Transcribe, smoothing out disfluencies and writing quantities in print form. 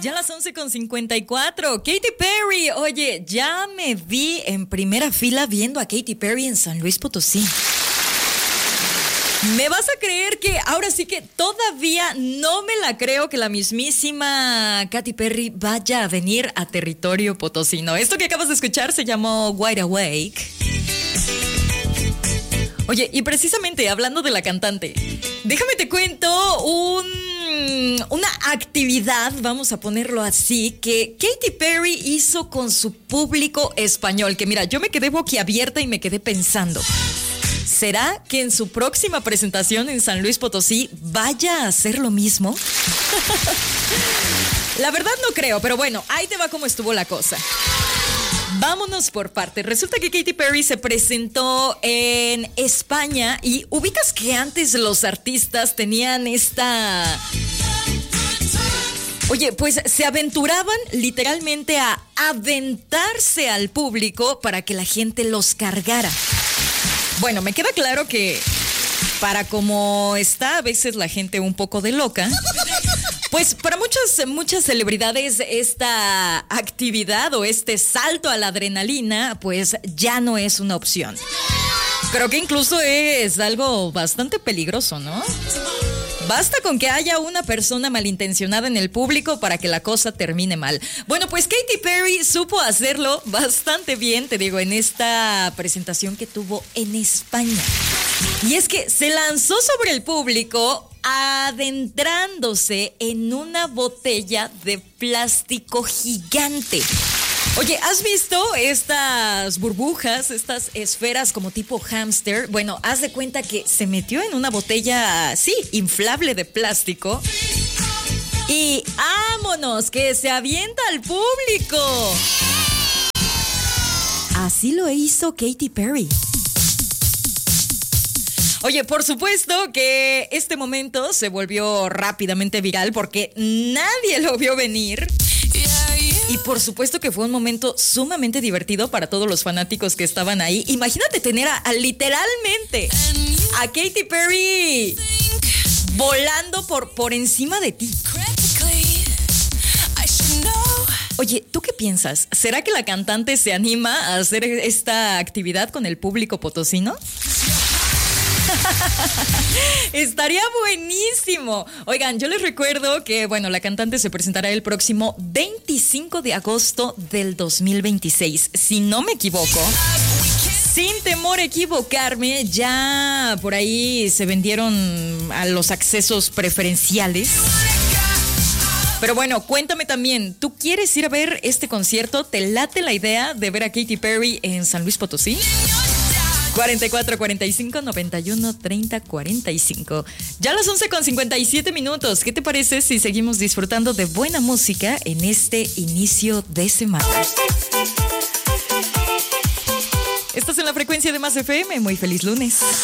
Ya las 11:54. Katy Perry. Oye, ya me vi en primera fila viendo a Katy Perry en San Luis Potosí. ¿Me vas a creer que ahora sí que todavía no me la creo que la mismísima Katy Perry vaya a venir a territorio potosino? Esto que acabas de escuchar se llamó Wide Awake. Oye, y precisamente hablando de la cantante, déjame te cuento una actividad, vamos a ponerlo así, que Katy Perry hizo con su público español. Que mira, yo me quedé boquiabierta y me quedé pensando, ¿será que en su próxima presentación en San Luis Potosí vaya a hacer lo mismo? La verdad no creo, pero bueno, ahí te va cómo estuvo la cosa. Vámonos por partes. Resulta que Katy Perry se presentó en España y ubicas que antes los artistas tenían esta... Oye, pues se aventuraban literalmente a aventarse al público para que la gente los cargara. Bueno, me queda claro que para como está a veces la gente un poco de loca, pues para muchas celebridades esta actividad o este salto a la adrenalina pues ya no es una opción. Creo que incluso es algo bastante peligroso, ¿no? Basta con que haya una persona malintencionada en el público para que la cosa termine mal. Bueno, pues Katy Perry supo hacerlo bastante bien, te digo, en esta presentación que tuvo en España. Y es que se lanzó sobre el público adentrándose en una botella de plástico gigante. Oye, ¿has visto estas burbujas, estas esferas como tipo hámster? Bueno, haz de cuenta que se metió en una botella, sí, inflable de plástico. Y ¡vámonos! ¡Que se avienta al público! Así lo hizo Katy Perry. Oye, por supuesto que este momento se volvió rápidamente viral porque nadie lo vio venir. Y por supuesto que fue un momento sumamente divertido para todos los fanáticos que estaban ahí. Imagínate tener a literalmente a Katy Perry volando por encima de ti. Oye, ¿tú qué piensas? ¿Será que la cantante se anima a hacer esta actividad con el público potosino? Estaría buenísimo. Oigan, yo les recuerdo que, bueno, la cantante se presentará el próximo 25 de agosto del 2026. Si no me equivoco, sin temor a equivocarme, ya por ahí se vendieron a los accesos preferenciales. Pero bueno, cuéntame también, ¿tú quieres ir a ver este concierto? ¿Te late la idea de ver a Katy Perry en San Luis Potosí? 44 45 91 30 45. Ya las 11:57 minutos. ¿Qué te parece si seguimos disfrutando de buena música en este inicio de semana? Estás en la frecuencia de Más FM. Muy feliz lunes.